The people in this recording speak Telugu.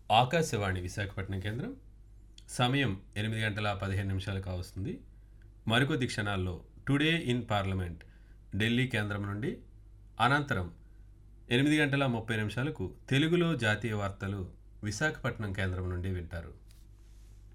ఆకాశవాణి విశాఖపట్నం కేంద్రం. సమయం 8:15 కావస్తుంది. మరికొద్ది క్షణాల్లో టుడే ఇన్ పార్లమెంట్ ఢిల్లీ కేంద్రం నుండి, అనంతరం 8:30 తెలుగులో జాతీయ వార్తలు విశాఖపట్నం కేంద్రం నుండి వింటారు.